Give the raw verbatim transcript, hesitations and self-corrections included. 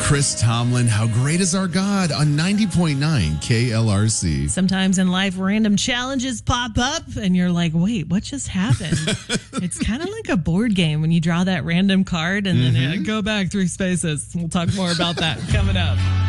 Chris Tomlin, How Great Is Our God on ninety point nine K L R C. Sometimes in life, random challenges pop up and you're like, wait, what just happened? It's kind of like a board game when you draw that random card and then Mm-hmm. uh, go back three spaces. We'll talk more about that coming up.